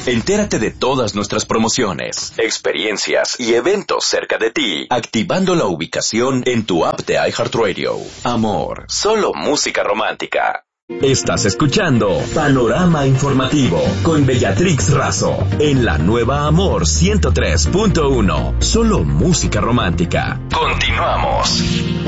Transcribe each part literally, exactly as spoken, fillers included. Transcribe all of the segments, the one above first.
Entérate de todas nuestras promociones, experiencias y eventos cerca de ti, activando la ubicación en tu app de iHeartRadio. Amor, solo música romántica. Estás escuchando Panorama Informativo con Bellatrix Razo en la nueva Amor ciento tres punto uno. Solo música romántica. Continuamos.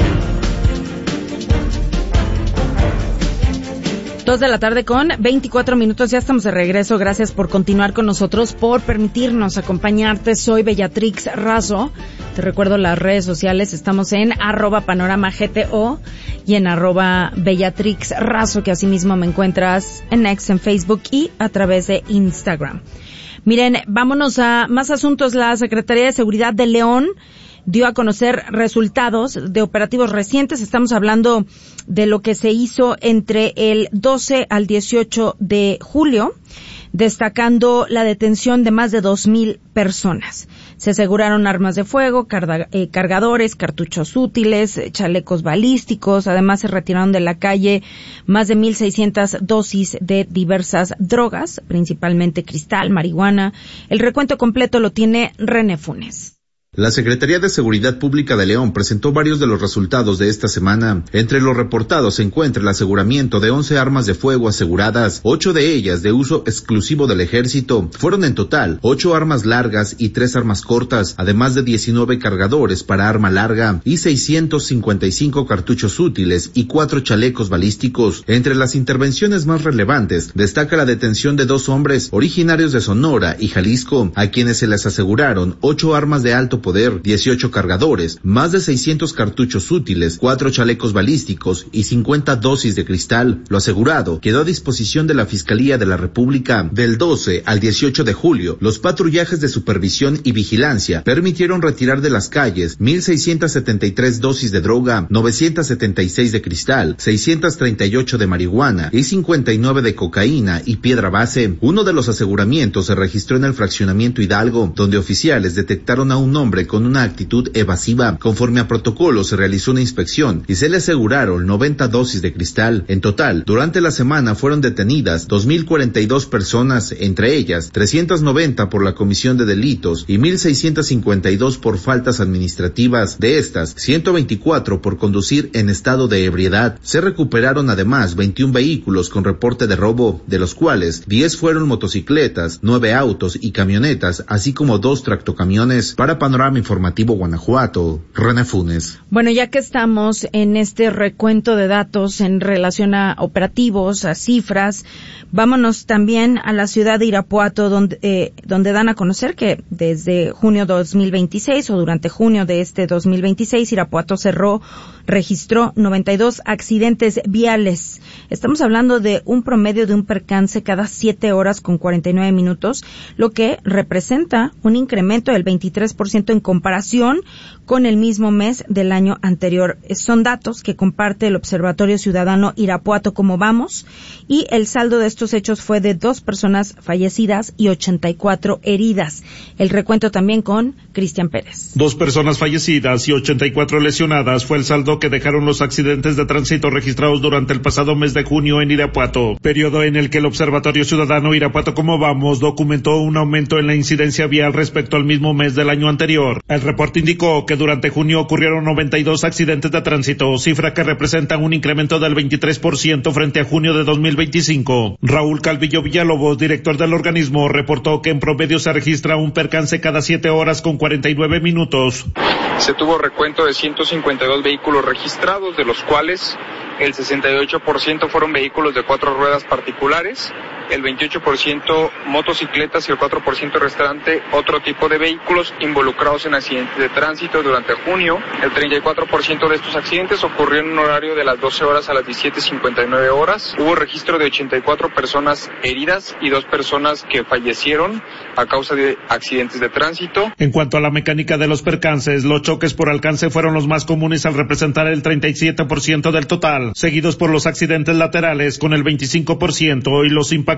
Dos de la tarde con veinticuatro minutos, ya estamos de regreso. Gracias por continuar con nosotros, por permitirnos acompañarte. Soy Bellatrix Razo. Te recuerdo las redes sociales, estamos en arroba panorama gto y en arroba Bellatrix Razo, que asimismo me encuentras en X, en Facebook y a través de Instagram. Miren, vámonos a más asuntos. La Secretaría de Seguridad de León dio a conocer resultados de operativos recientes. Estamos hablando de lo que se hizo entre el doce al dieciocho de julio, destacando la detención de más de dos mil personas. Se aseguraron armas de fuego, carga, eh, cargadores, cartuchos útiles, eh, chalecos balísticos. Además, se retiraron de la calle más de mil seiscientas dosis de diversas drogas, principalmente cristal, marihuana. El recuento completo lo tiene René Funes. La Secretaría de Seguridad Pública de León presentó varios de los resultados de esta semana. Entre los reportados se encuentra el aseguramiento de once armas de fuego aseguradas, ocho de ellas de uso exclusivo del Ejército. Fueron en total ocho armas largas y tres armas cortas, además de diecinueve cargadores para arma larga y seiscientos cincuenta y cinco cartuchos útiles y cuatro chalecos balísticos. Entre las intervenciones más relevantes destaca la detención de dos hombres originarios de Sonora y Jalisco, a quienes se les aseguraron ocho armas de alto poder, dieciocho cargadores, más de seiscientos cartuchos útiles, cuatro chalecos balísticos y cincuenta dosis de cristal. Lo asegurado quedó a disposición de la Fiscalía de la República. Del doce al dieciocho de julio, los patrullajes de supervisión y vigilancia permitieron retirar de las calles mil seiscientas setenta y tres dosis de droga, novecientas setenta y seis de cristal, seiscientas treinta y ocho de marihuana y cincuenta y nueve de cocaína y piedra base. Uno de los aseguramientos se registró en el fraccionamiento Hidalgo, donde oficiales detectaron a un hombre con una actitud evasiva. Conforme a protocolo, se realizó una inspección y se le aseguraron noventa dosis de cristal. En total, durante la semana fueron detenidas dos mil cuarenta y dos personas, entre ellas trescientas noventa por la comisión de delitos y mil seiscientas cincuenta y dos por faltas administrativas. De estas, ciento veinticuatro por conducir en estado de ebriedad. Se recuperaron además veintiún vehículos con reporte de robo, de los cuales diez fueron motocicletas, nueve autos y camionetas, así como dos tractocamiones. Para Panorama Informativo Guanajuato, René Funes. Bueno, ya que estamos en este recuento de datos en relación a operativos, a cifras, vámonos también a la ciudad de Irapuato, donde eh, donde dan a conocer que desde junio dos mil veintiséis o durante junio de este dos mil veintiséis, Irapuato cerró, registró noventa y dos accidentes viales. Estamos hablando de un promedio de un percance cada siete horas con cuarenta y nueve minutos, lo que representa un incremento del veintitrés por ciento en comparación con el mismo mes del año anterior. Son datos que comparte el Observatorio Ciudadano Irapuato Cómo Vamos, y el saldo de estos hechos fue de dos personas fallecidas y ochenta y cuatro heridas. El recuento también con Cristian Pérez. Dos personas fallecidas y ochenta y cuatro lesionadas fue el saldo que dejaron los accidentes de tránsito registrados durante el pasado mes de junio en Irapuato, periodo en el que el Observatorio Ciudadano Irapuato Cómo Vamos documentó un aumento en la incidencia vial respecto al mismo mes del año anterior. El reporte indicó que durante junio ocurrieron noventa y dos accidentes de tránsito, cifra que representa un incremento del veintitrés por ciento frente a junio de dos mil veinticinco. Raúl Calvillo Villalobos, director del organismo, reportó que en promedio se registra un percance cada siete horas con cuarenta y nueve minutos. Se tuvo recuento de ciento cincuenta y dos vehículos registrados, de los cuales el sesenta y ocho por ciento fueron vehículos de cuatro ruedas particulares, el veintiocho por ciento motocicletas y el cuatro por ciento restante otro tipo de vehículos involucrados en accidentes de tránsito durante junio. El treinta y cuatro por ciento de estos accidentes ocurrió en un horario de las doce horas a las diecisiete cincuenta y nueve horas. Hubo registro de ochenta y cuatro personas heridas y dos personas que fallecieron a causa de accidentes de tránsito. En cuanto a la mecánica de los percances, los choques por alcance fueron los más comunes al representar el treinta y siete por ciento del total, seguidos por los accidentes laterales con el veinticinco por ciento y los impactos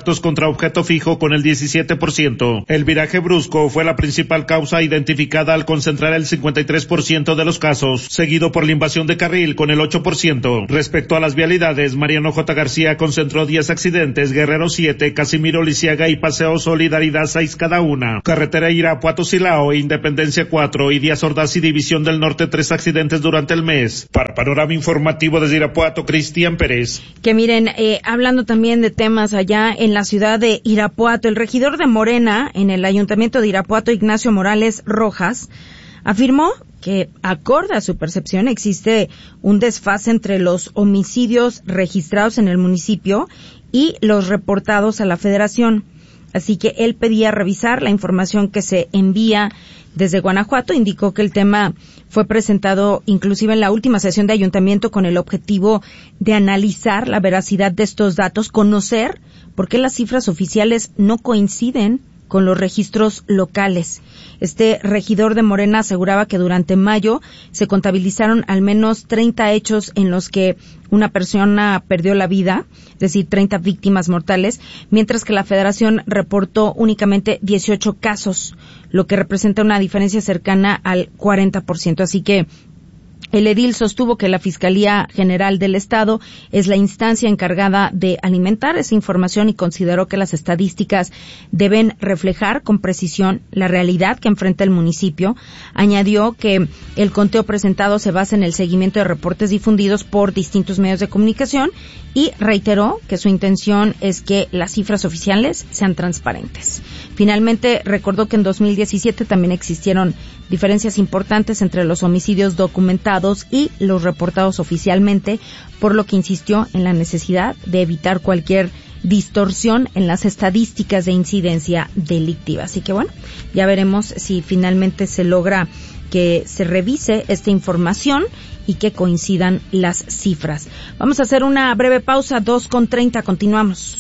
impactos contra objeto fijo con el diecisiete por ciento. El viraje brusco fue la principal causa identificada al concentrar el cincuenta y tres por ciento de los casos, seguido por la invasión de carril con el ocho por ciento. Respecto a las vialidades, Mariano J. García concentró diez accidentes, Guerrero siete, Casimiro Lisiaga y Paseo Solidaridad seis cada una. Carretera Irapuato-Silao e Independencia cuatro y Díaz Ordaz y División del Norte tres accidentes durante el mes. Para Panorama Informativo desde Irapuato, Cristian Pérez. Que miren, eh, hablando también de temas allá en la ciudad de Irapuato, el regidor de Morena en el Ayuntamiento de Irapuato, Ignacio Morales Rojas, afirmó que, acorde a su percepción, existe un desfase entre los homicidios registrados en el municipio y los reportados a la Federación. Así que él pedía revisar la información que se envía desde Guanajuato. Indicó que el tema fue presentado inclusive en la última sesión de ayuntamiento con el objetivo de analizar la veracidad de estos datos, conocer por qué las cifras oficiales no coinciden con los registros locales. Este regidor de Morena aseguraba que durante mayo se contabilizaron al menos treinta hechos en los que una persona perdió la vida, es decir, treinta víctimas mortales, mientras que la Federación reportó únicamente dieciocho casos, lo que representa una diferencia cercana al cuarenta por ciento. Así que el edil sostuvo que la Fiscalía General del Estado es la instancia encargada de alimentar esa información y consideró que las estadísticas deben reflejar con precisión la realidad que enfrenta el municipio. Añadió que el conteo presentado se basa en el seguimiento de reportes difundidos por distintos medios de comunicación y reiteró que su intención es que las cifras oficiales sean transparentes. Finalmente, recordó que en dos mil diecisiete también existieron diferencias importantes entre los homicidios documentados y los reportados oficialmente, por lo que insistió en la necesidad de evitar cualquier distorsión en las estadísticas de incidencia delictiva. Así que bueno, ya veremos si finalmente se logra que se revise esta información y que coincidan las cifras. Vamos a hacer una breve pausa, dos con treinta, continuamos.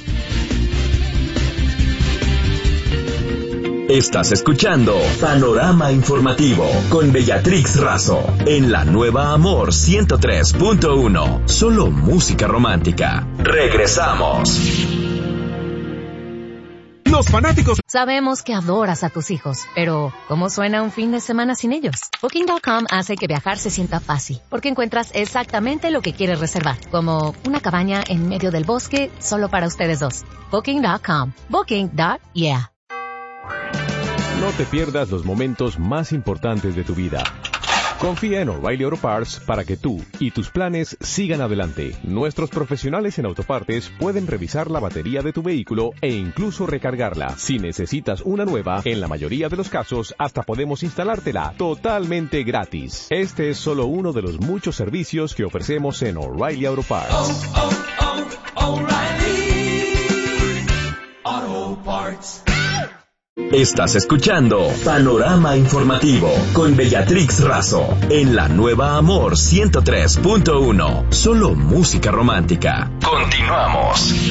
Estás escuchando Panorama Informativo con Bellatrix Razo en la nueva Amor ciento tres punto uno. Solo música romántica. Regresamos. Los fanáticos. Sabemos que adoras a tus hijos, pero ¿cómo suena un fin de semana sin ellos? Booking punto com hace que viajar se sienta fácil, porque encuentras exactamente lo que quieres reservar, como una cabaña en medio del bosque solo para ustedes dos. Booking punto com. Booking. Yeah. No te pierdas los momentos más importantes de tu vida. Confía en O'Reilly Auto Parts para que tú y tus planes sigan adelante. Nuestros profesionales en autopartes pueden revisar la batería de tu vehículo e incluso recargarla. Si necesitas una nueva, en la mayoría de los casos hasta podemos instalártela totalmente gratis. Este es solo uno de los muchos servicios que ofrecemos en O'Reilly Auto Parts. Oh, oh, oh, O'Reilly Auto Parts. Estás escuchando Panorama Informativo con Bellatrix Razo en la nueva Amor ciento tres punto uno. Solo música romántica. Continuamos.